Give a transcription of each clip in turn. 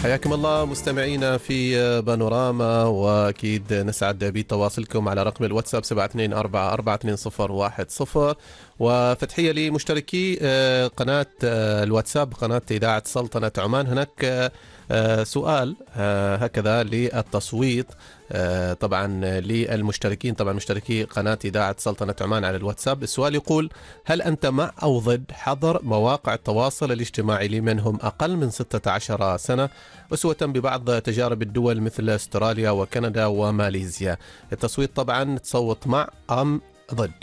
حياكم الله مستمعينا في بانوراما، وأكيد نسعد بتواصلكم على رقم الواتساب 72442010. وفتحية لمشتركي قناة الواتساب قناة إذاعة سلطنة عمان. هناك سؤال هكذا للتصويت طبعا للمشتركين، طبعا مشتركي قناة إذاعة سلطنة عمان على الواتساب. السؤال يقول: هل أنت مع أو ضد حظر مواقع التواصل الاجتماعي لمن هم أقل من 16 سنة أسوة ببعض تجارب الدول مثل استراليا وكندا وماليزيا؟ التصويت طبعا تصوت مع أم ضد.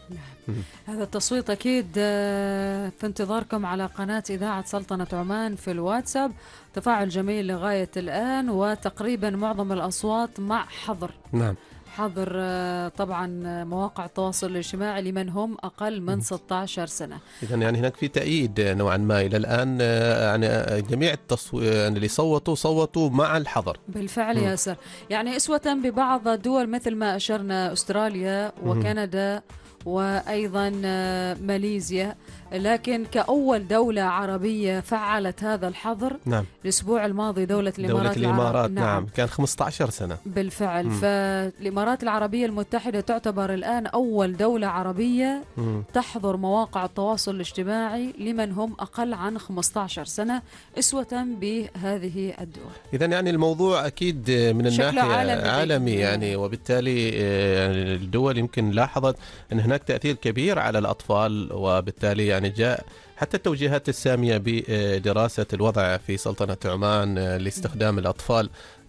هذا التصويت أكيد في انتظاركم على قناة إذاعة سلطنة عمان في الواتساب. تفاعل جميل لغاية الآن، وتقريبا معظم الأصوات مع حظر. نعم، حظر طبعا مواقع التواصل الاجتماعي لمن هم أقل من 16 سنة. إذن يعني هناك في تأييد نوعا ما إلى الآن، يعني جميع يعني اللي صوتوا مع الحظر. بالفعل ياسر، يعني أسوة ببعض الدول مثل ما أشرنا أستراليا وكندا وأيضا ماليزيا، لكن كأول دولة عربية فعلت هذا الحظر نعم، الأسبوع الماضي دولة الإمارات. نعم، كان 15 سنة بالفعل. فالإمارات العربية المتحدة تعتبر الآن أول دولة عربية تحظر مواقع التواصل الاجتماعي لمن هم أقل عن 15 سنة أسوة بهذه الدول. إذن يعني الموضوع أكيد من الناحية عالمي يعني، وبالتالي الدول يمكن لاحظت أن هناك تأثير كبير على الأطفال، وبالتالي يعني جاء حتى التوجيهات السامية بدراسة الوضع في سلطنة عمان لاستخدام الأطفال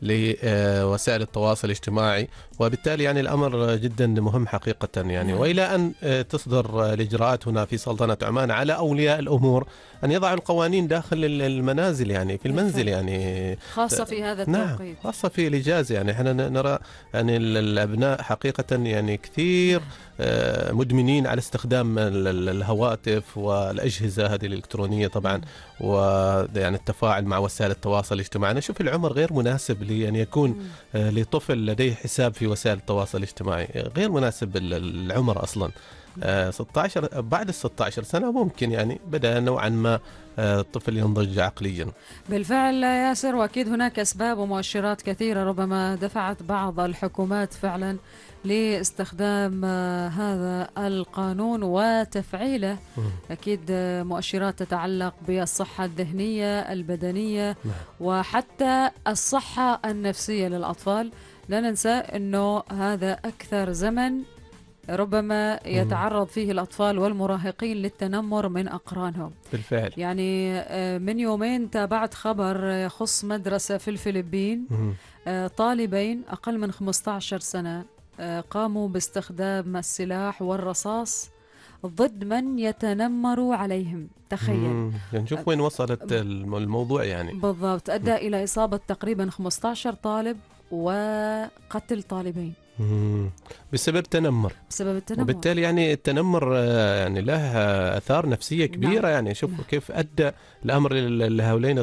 لوسائل التواصل الاجتماعي. وبالتالي يعني الأمر جدا مهم حقيقة يعني، وإلى أن تصدر الإجراءات هنا في سلطنة عمان على أولياء الأمور أن يضعوا القوانين داخل المنازل، يعني في المنزل، يعني خاصة في هذا التوقيت. نعم، خاصة في الإجازة. يعني احنا نرى يعني الأبناء حقيقة يعني كثير مدمنين على استخدام الهواتف والأجهزة هذه الإلكترونية طبعا، ويعني التفاعل مع وسائل التواصل الاجتماعي. أنا أشوف العمر غير مناسب لأن يكون لطفل لديه حساب في وسائل التواصل الاجتماعي، غير مناسب العمر أصلا. 16 بعد 16 سنة ممكن يعني بدأ نوعا ما الطفل ينضج عقليا. بالفعل ياسر، وأكيد هناك أسباب ومؤشرات كثيرة ربما دفعت بعض الحكومات فعلا لاستخدام هذا القانون وتفعيله. أكيد مؤشرات تتعلق بالصحة الذهنية البدنية وحتى الصحة النفسية للأطفال. لا ننسى أنه هذا أكثر زمن ربما يتعرض فيه الأطفال والمراهقين للتنمر من أقرانهم. بالفعل يعني من يومين تابعت خبر يخص مدرسة في الفلبين، طالبين أقل من 15 سنة قاموا باستخدام السلاح والرصاص ضد من يتنمروا عليهم. تخيل نشوف وين وصلت الموضوع يعني. بالضبط، أدى إلى إصابة تقريبا 15 طالب وقتل طالبين بسبب التنمر. وبالتالي يعني التنمر يعني له آثار نفسية كبيرة. يعني شوف كيف أدى الأمر لهؤلاء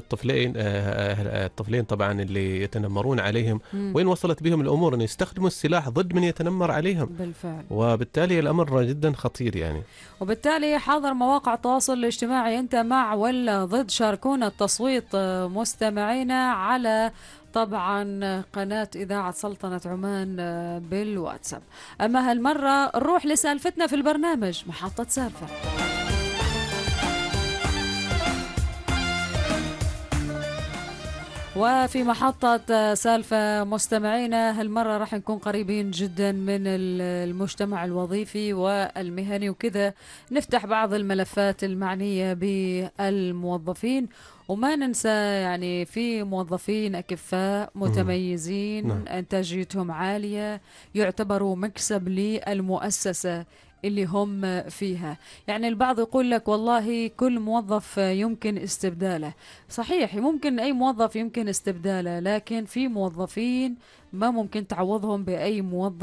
الطفلين طبعا اللي يتنمرون عليهم، وين وصلت بهم الأمور أن يستخدموا السلاح ضد من يتنمر عليهم. بالفعل. وبالتالي الأمر جدا خطير يعني. وبالتالي حاضر مواقع التواصل الاجتماعي، أنت مع ولا ضد؟ شاركونا التصويت مستمعينا على طبعا قناة إذاعة سلطنة عمان بالواتساب. أما هالمرة نروح لسالفتنا في البرنامج محطة سالفة. وفي محطة سالفة مستمعينا هالمرة راح نكون قريبين جدا من المجتمع الوظيفي والمهني، وكذا نفتح بعض الملفات المعنية بالموظفين. وما ننسى يعني في موظفين أكفاء متميزين إنتاجيتهم عالية، يعتبروا مكسب للمؤسسة اللي هم فيها. يعني البعض يقول لك والله كل موظف يمكن استبداله. صحيح، ممكن أي موظف يمكن استبداله، لكن في موظفين ما ممكن تعوضهم بأي موظف